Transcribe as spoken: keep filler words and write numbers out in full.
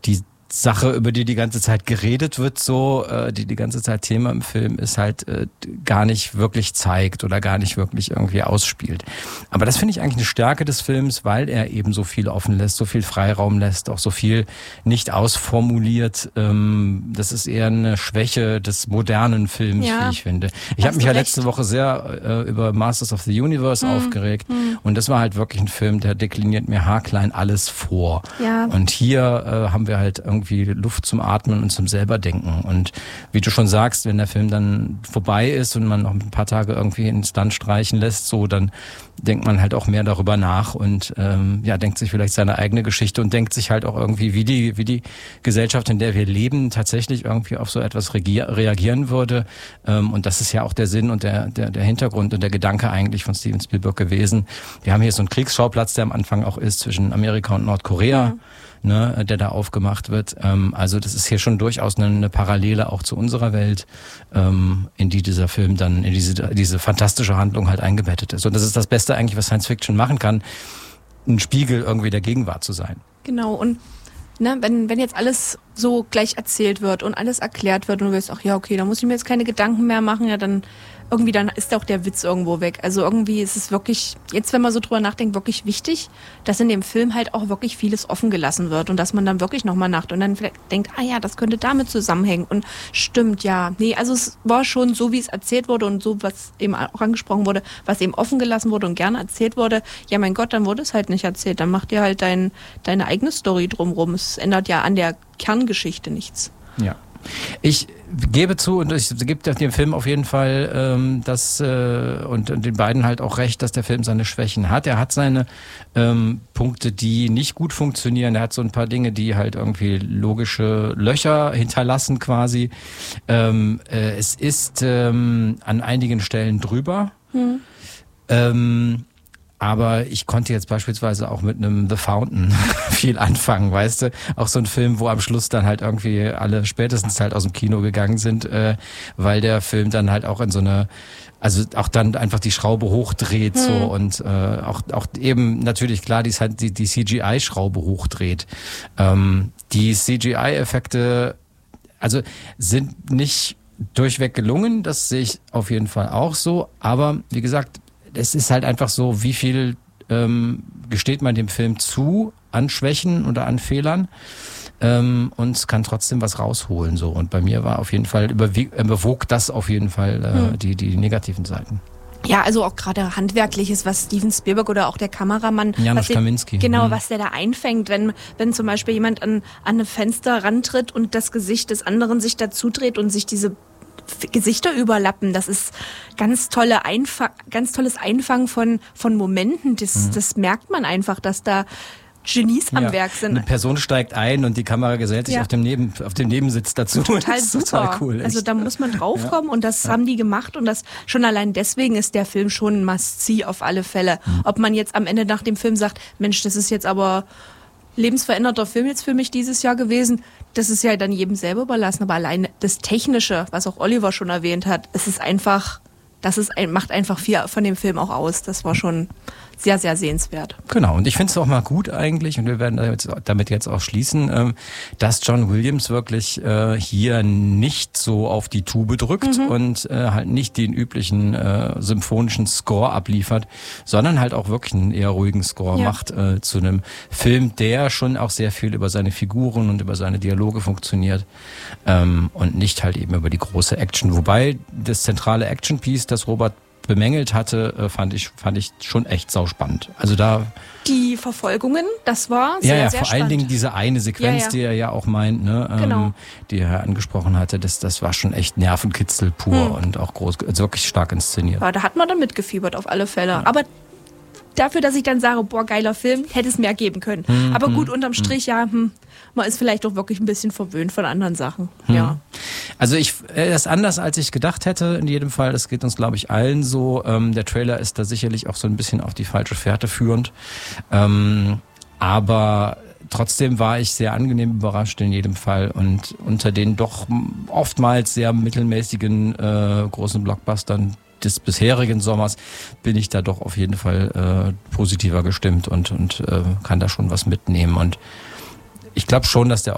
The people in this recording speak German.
die Sache, über die die ganze Zeit geredet wird, so, äh, die die ganze Zeit Thema im Film ist, halt äh, gar nicht wirklich zeigt oder gar nicht wirklich irgendwie ausspielt. Aber das finde ich eigentlich eine Stärke des Films, weil er eben so viel offen lässt, so viel Freiraum lässt, auch so viel nicht ausformuliert. Ähm, das ist eher eine Schwäche des modernen Films, Ja. wie ich finde. Ich habe mich ja letzte Woche sehr äh, über Masters of the Universe Mhm. aufgeregt Mhm. und das war halt wirklich ein Film, der dekliniert mir haarklein alles vor. Ja. Und hier äh, haben wir halt irgendwie Luft zum Atmen und zum selberdenken. Und wie du schon sagst, wenn der Film dann vorbei ist und man noch ein paar Tage irgendwie ins Land streichen lässt, so, dann denkt man halt auch mehr darüber nach und ähm, ja, denkt sich vielleicht seine eigene Geschichte und denkt sich halt auch irgendwie, wie die, wie die Gesellschaft, in der wir leben, tatsächlich irgendwie auf so etwas regier- reagieren würde. Ähm, und das ist ja auch der Sinn und der, der, der Hintergrund und der Gedanke eigentlich von Steven Spielberg gewesen. Wir haben hier so einen Kriegsschauplatz, der am Anfang auch ist zwischen Amerika und Nordkorea. Mhm. Ne, der da aufgemacht wird. Ähm, also das ist hier schon durchaus eine, eine Parallele auch zu unserer Welt, ähm, in die dieser Film dann, in diese, diese fantastische Handlung halt eingebettet ist. Und das ist das Beste eigentlich, was Science Fiction machen kann, ein Spiegel irgendwie der Gegenwart zu sein. Genau, und ne, wenn, wenn jetzt alles so gleich erzählt wird und alles erklärt wird und du weißt, ach ja, okay, da muss ich mir jetzt keine Gedanken mehr machen, ja, dann irgendwie dann ist auch der Witz irgendwo weg. Also irgendwie ist es wirklich, jetzt wenn man so drüber nachdenkt, wirklich wichtig, dass in dem Film halt auch wirklich vieles offen gelassen wird und dass man dann wirklich nochmal nachdenkt und dann vielleicht denkt, ah ja, das könnte damit zusammenhängen und stimmt, ja. Nee, also es war schon so, wie es erzählt wurde und so, was eben auch angesprochen wurde, was eben offen gelassen wurde und gerne erzählt wurde. Ja, mein Gott, dann wurde es halt nicht erzählt. Dann macht ihr halt dein, deine eigene Story drumrum. Es ändert ja an der Kerngeschichte nichts. Ja. Ich gebe zu und ich gebe dem Film auf jeden Fall ähm, das äh, und, und den beiden halt auch recht, dass der Film seine Schwächen hat. Er hat seine ähm, Punkte, die nicht gut funktionieren. Er hat so ein paar Dinge, die halt irgendwie logische Löcher hinterlassen quasi. Ähm, äh, es ist ähm, an einigen Stellen drüber. Hm. Ähm, Aber ich konnte jetzt beispielsweise auch mit einem The Fountain viel anfangen, weißt du? Auch so ein Film, wo am Schluss dann halt irgendwie alle spätestens halt aus dem Kino gegangen sind, äh, weil der Film dann halt auch in so eine, also auch dann einfach die Schraube hochdreht hm. so und äh, auch auch eben natürlich klar die, die, die C G I-Schraube hochdreht. Ähm, die C G I-Effekte, also sind nicht durchweg gelungen, das sehe ich auf jeden Fall auch so, aber wie gesagt, es ist halt einfach so, wie viel ähm, gesteht man dem Film zu an Schwächen oder an Fehlern ähm, und kann trotzdem was rausholen. So. Und bei mir war auf jeden Fall, überwieg, äh, bewog das auf jeden Fall äh, hm. die, die negativen Seiten. Ja, also auch gerade Handwerkliches, was Steven Spielberg oder auch der Kameramann, Janusz was Kaminski. Den, genau, mhm. was der da einfängt, wenn wenn zum Beispiel jemand an, an ein Fenster rantritt und das Gesicht des anderen sich dazudreht und sich diese Gesichter überlappen. Das ist ganz tolle Einfa- ganz tolles Einfangen von von Momenten. Das, mhm. das merkt man einfach, dass da Genies am ja. Werk sind. Eine Person steigt ein und die Kamera gesellt sich ja. auf dem Neben auf dem Nebensitz dazu. Total das ist super. Total cool. Echt. Also da muss man draufkommen ja. und das ja. haben die gemacht und das schon allein deswegen ist der Film schon ein Must-See auf alle Fälle. Mhm. Ob man jetzt am Ende nach dem Film sagt, Mensch, das ist jetzt aber lebensveränderter Film jetzt für mich dieses Jahr gewesen. Das ist ja dann jedem selber überlassen. Aber allein das Technische, was auch Oliver schon erwähnt hat, es ist einfach, das ist ein, macht einfach viel von dem Film auch aus. Das war schon sehr, sehr sehenswert. Genau, und ich finde es auch mal gut eigentlich, und wir werden damit jetzt auch schließen, dass John Williams wirklich hier nicht so auf die Tube drückt mhm. und halt nicht den üblichen äh, symphonischen Score abliefert, sondern halt auch wirklich einen eher ruhigen Score ja. macht äh, zu einem Film, der schon auch sehr viel über seine Figuren und über seine Dialoge funktioniert ähm, und nicht halt eben über die große Action. Wobei das zentrale Action-Piece, das Robert bemängelt hatte, fand ich fand ich schon echt sauspannend. Also da die Verfolgungen, das war sehr, ja, ja, sehr vor spannend. allen Dingen diese eine Sequenz, ja, ja. die er ja auch meint, ne, genau. ähm, die er angesprochen hatte, das, das war schon echt Nervenkitzel pur hm. und auch groß, also wirklich stark inszeniert. Ja, da hat man dann mitgefiebert auf alle Fälle. Ja. Aber dafür, dass ich dann sage, boah, geiler Film, hätte es mehr geben können. Hm, Aber gut, hm, unterm Strich, hm. ja, hm, man ist vielleicht doch wirklich ein bisschen verwöhnt von anderen Sachen. Hm. Ja. Also ich, er ist anders, als ich gedacht hätte, in jedem Fall. Das geht uns, glaube ich, allen so. Ähm, der Trailer ist da sicherlich auch so ein bisschen auf die falsche Fährte führend. Ähm, aber trotzdem war ich sehr angenehm überrascht in jedem Fall. Und unter den doch oftmals sehr mittelmäßigen äh, großen Blockbustern des bisherigen Sommers bin ich da doch auf jeden Fall äh, positiver gestimmt und, und äh, kann da schon was mitnehmen. Und ich glaube schon, dass der